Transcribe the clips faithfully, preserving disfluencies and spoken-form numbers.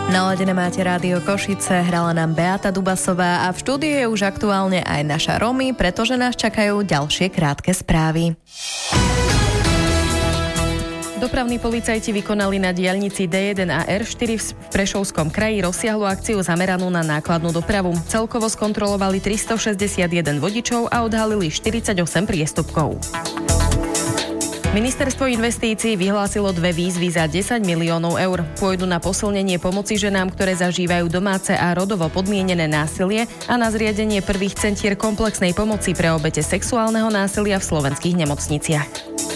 Naladené máte Rádio Košice, hrala nám Beata Dubasová a v štúdiu je už aktuálne aj naša Romy, pretože nás čakajú ďalšie krátke správy. Dopravní policajti vykonali na diaľnici dé jeden a er štyri v Prešovskom kraji rozsiahlu akciu zameranú na nákladnú dopravu. Celkovo skontrolovali tristošesťdesiatjeden vodičov a odhalili štyridsaťosem priestupkov. Ministerstvo investícií vyhlásilo dve výzvy za desať miliónov eur. Pôjdu na posilnenie pomoci ženám, ktoré zažívajú domáce a rodovo podmienené násilie a na zriadenie prvých centier komplexnej pomoci pre obete sexuálneho násilia v slovenských nemocniciach.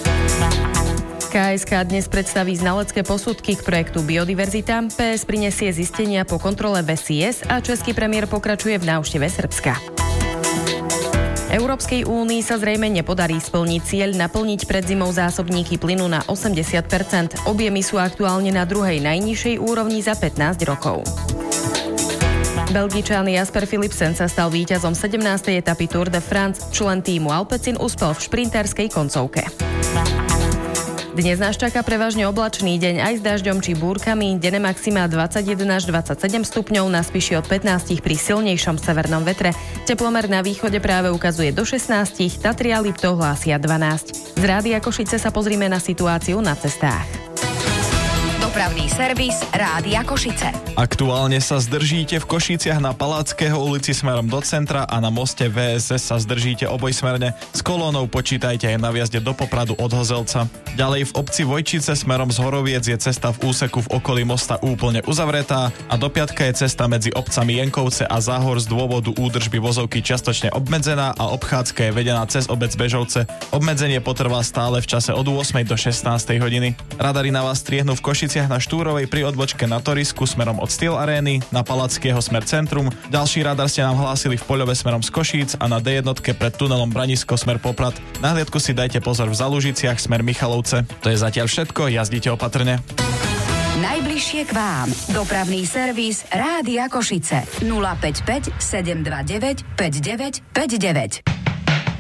ká es ká dnes predstaví znalecké posudky k projektu Biodiverzita, pé es prinesie zistenia po kontrole vé sí es a český premiér pokračuje v návšteve Srbska. Európskej únii sa zrejme nepodarí splniť cieľ naplniť pred zimou zásobníky plynu na osemdesiat percent. Objemy sú aktuálne na druhej najnižšej úrovni za pätnásť rokov. Belgičan Jasper Philipsen sa stal víťazom sedemnástej etapy Tour de France. Člen tímu Alpecin uspel v šprinterskej koncovke. Dnes nás čaká prevažne oblačný deň aj s dažďom či búrkami, denné maxima dvadsaťjeden až dvadsaťsedem stupňov, na spíši od pätnásť pri silnejšom severnom vetre. Teplomer na východe práve ukazuje do šestnásť, Tatry a Liptov hlásia dvanásť. Z Rádia Košice sa pozrime na situáciu na cestách. Dopravný servis Rádia Košice. Aktuálne sa zdržíte v Košiciach na Paláckého ulici smerom do centra a na moste vé es es sa zdržíte obojsmerne. S kolónou počítajte aj na vjazde do Popradu od Hozelca. Ďalej v obci Vojčice smerom z Horoviec je cesta v úseku v okolí mosta úplne uzavretá a do Piatka je cesta medzi obcami Jenkovce a Záhor z dôvodu údržby vozovky čiastočne obmedzená a obchádzka je vedená cez obec Bežovce. Obmedzenie potrvá stále v čase od ôsmej do šestnástej hodiny. Radary na vás striehnú v Košiciach na Štúrovej pri odbočke na Torisku smerom od Steel Arény, na Palackého smer centrum. Ďalší radar ste nám hlásili v Poľove smerom z Košíc a na dé jednotke pred tunelom Branisko smer Poprad. Na hliadku si dajte pozor v Zalužiciach smer Michalovce. To je zatiaľ všetko, jazdite opatrne. Najbližšie k vám. Dopravný servis Rádia Košice. nula päť päť sedem dva deväť päť deväť päť deväť.